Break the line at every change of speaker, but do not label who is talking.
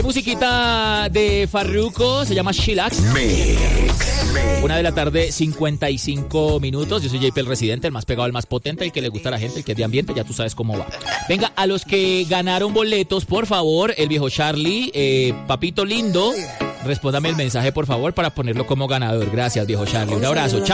Musiquita de Farruko, se llama Chillax. 1:00 55 minutos. Yo soy JP el residente, el más pegado, el más potente, el que le gusta a la gente, el que es de ambiente, ya tú sabes cómo va. Venga, a los que ganaron boletos, por favor, el viejo Charlie, papito lindo, respóndame el mensaje, por favor, para ponerlo como ganador. Gracias, viejo Charlie. Un abrazo, chao.